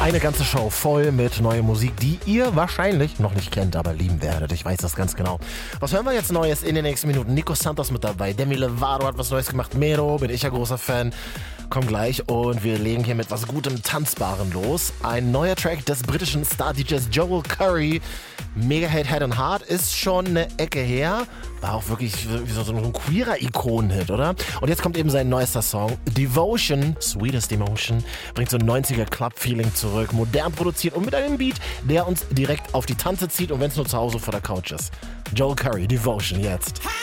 Eine ganze Show voll mit neuer Musik, die ihr wahrscheinlich noch nicht kennt, aber lieben werdet. Ich weiß das ganz genau. Was hören wir jetzt Neues in den nächsten Minuten? Nico Santos mit dabei, Demi Lovato hat was Neues gemacht, Mero, bin ich ja großer Fan. Komm gleich und wir legen hier mit was Gutem, Tanzbaren los. Ein neuer Track des britischen Star-DJs Joel Curry. Mega Hit Head and Heart ist schon eine Ecke her. War auch wirklich so ein queerer Ikonen-Hit, oder? Und jetzt kommt eben sein neuester Song. Devotion, Sweetest Emotion, bringt so ein 90er Club-Feeling zurück. Modern produziert und mit einem Beat, der uns direkt auf die Tanze zieht und wenn es nur zu Hause vor der Couch ist. Joel Curry, Devotion jetzt.